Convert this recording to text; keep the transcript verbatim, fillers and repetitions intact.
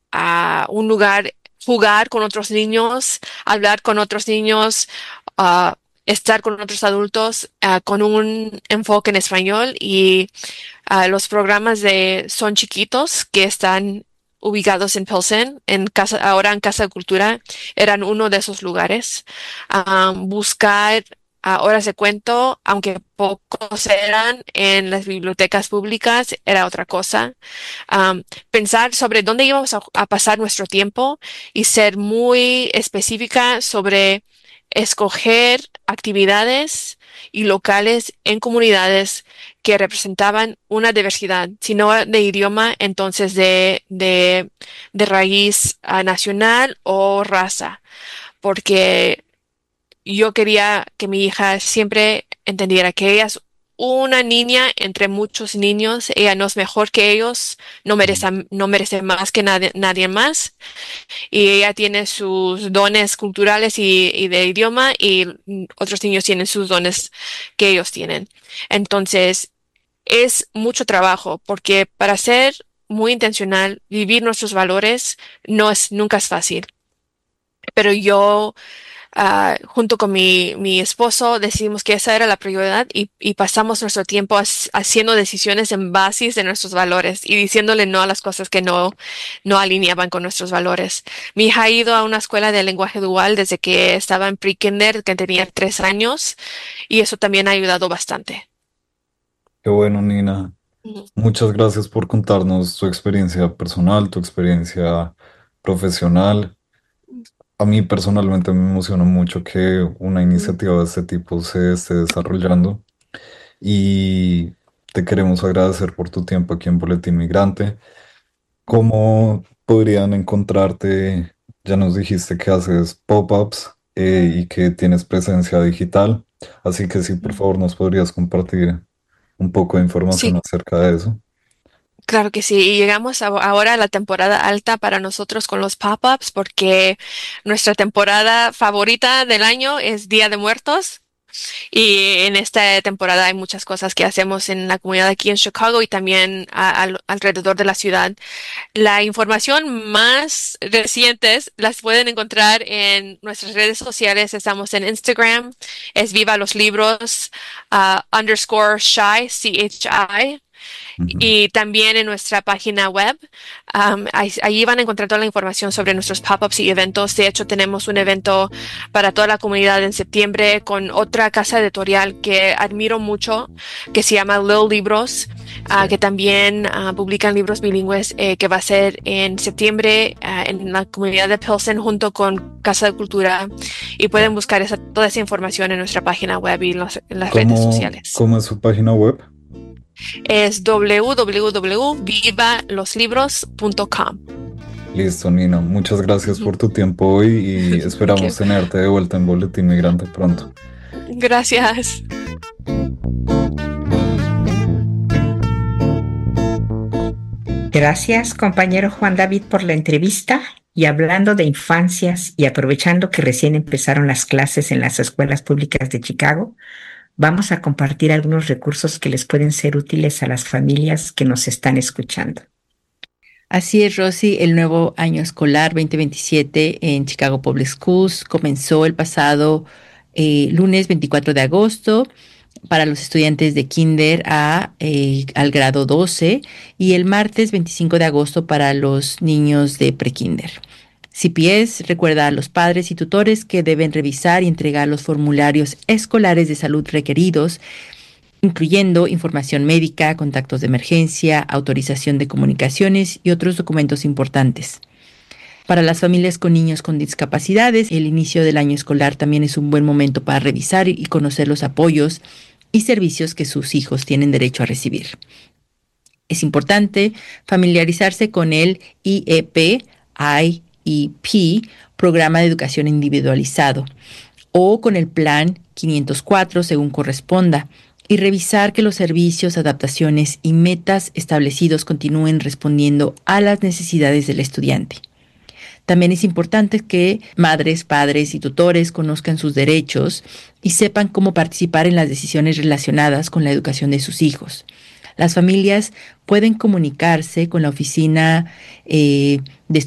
a un lugar, jugar con otros niños, hablar con otros niños, ah, estar con otros adultos, ah, con un enfoque en español y ah, los programas de Son Chiquitos que están ubicados en Pilsen, en casa, ahora en Casa de Cultura, eran uno de esos lugares. Ah, buscar ah, horas de cuento, aunque pocos eran en las bibliotecas públicas, era otra cosa. Am, pensar sobre dónde íbamos a, a pasar nuestro tiempo y ser muy específica sobre escoger actividades y locales en comunidades que representaban una diversidad, si no de idioma, entonces de, de, de raíz ah, nacional o raza, porque yo quería que mi hija siempre entendiera que ella es una niña entre muchos niños, ella no es mejor que ellos, no merece, no merece más que nadie, nadie más, y ella tiene sus dones culturales y, y de idioma, y mm, otros niños tienen sus dones que ellos tienen. Entonces, es mucho trabajo, porque para ser muy intencional, vivir nuestros valores no es, nunca es fácil. Pero yo ah, junto con mi, mi esposo decidimos que esa era la prioridad y, y pasamos nuestro tiempo hac- haciendo decisiones en basis de nuestros valores y diciéndole no a las cosas que no, no alineaban con nuestros valores. Mi hija ha ido a una escuela de lenguaje dual desde que estaba en pre-kinder, que tenía tres años, y eso también ha ayudado bastante. Qué bueno, Nina. Ujú. Muchas gracias por contarnos tu experiencia personal, tu experiencia profesional. A mí personalmente me emociona mucho que una Ujú. iniciativa de este tipo se esté desarrollando y te queremos agradecer por tu tiempo aquí en Boletín Migrante. ¿Cómo podrían encontrarte? Ya nos dijiste que haces pop-ups eh, y que tienes presencia digital, así que si por Ujú. favor nos podrías compartir un poco de información Sí, acerca de eso. claro que sí. Y llegamos a- ahora a la temporada alta para nosotros con los pop-ups porque nuestra temporada favorita del año es Día de Muertos. Y en esta temporada hay muchas cosas que hacemos en la comunidad aquí en Chicago y también a- al- alrededor de la ciudad. La información más recientes las pueden encontrar en nuestras redes sociales. Estamos en Instagram, es Viva los Libros, ah, underscore shy, C H I, Ujú. y también en nuestra página web. Um, ahí, ahí van a encontrar toda la información sobre nuestros pop-ups y eventos. De hecho, tenemos un evento para toda la comunidad en septiembre con otra casa editorial que admiro mucho, que se llama Lil Libros, Sí. uh, que también uh, publican libros bilingües, eh, que va a ser en septiembre uh, en la comunidad de Pilsen junto con Casa de Cultura. Y pueden buscar esa, toda esa información en nuestra página web y los- en las redes ¿Cómo, sociales. cómo es su página web? Es w w w punto viva los libros punto com. Listo, Nina. Muchas gracias Ujú. por tu tiempo hoy y esperamos Ok. tenerte de vuelta en Boletín Migrante pronto. Gracias. Gracias, compañero Juan David, por la entrevista. Y hablando de infancias y aprovechando que recién empezaron las clases en las escuelas públicas de Chicago, vamos a compartir algunos recursos que les pueden ser útiles a las familias que nos están escuchando. Así es, Rosy, el nuevo año escolar dos mil veintisiete en Chicago Public Schools comenzó el pasado eh, lunes veinticuatro de agosto para los estudiantes de kinder a, eh, al grado doce y el martes veinticinco de agosto para los niños de prekinder. C P S recuerda a los padres y tutores que deben revisar y entregar los formularios escolares de salud requeridos, incluyendo información médica, contactos de emergencia, autorización de comunicaciones y otros documentos importantes. Para las familias con niños con discapacidades, el inicio del año escolar también es un buen momento para revisar y conocer los apoyos y servicios que sus hijos tienen derecho a recibir. Es importante familiarizarse con el I E P, I E P, Programa de Educación Individualizado, o con el Plan quinientos cuatro según corresponda, y revisar que los servicios, adaptaciones y metas establecidos continúen respondiendo a las necesidades del estudiante. También es importante que madres, padres y tutores conozcan sus derechos y sepan cómo participar en las decisiones relacionadas con la educación de sus hijos. Las familias pueden comunicarse con la oficina eh, de